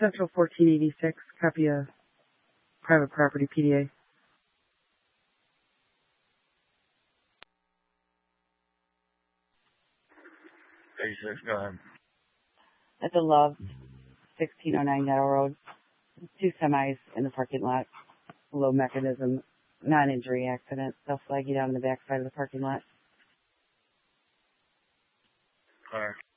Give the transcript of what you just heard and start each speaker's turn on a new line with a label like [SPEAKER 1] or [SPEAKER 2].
[SPEAKER 1] Central 1486, copy of private property PDA.
[SPEAKER 2] 86, go ahead.
[SPEAKER 3] At the Love, 1609 Nettle Road, 2 semis in the parking lot, low mechanism, non-injury accident, self-flagging down in the back side of the parking lot.
[SPEAKER 2] All right.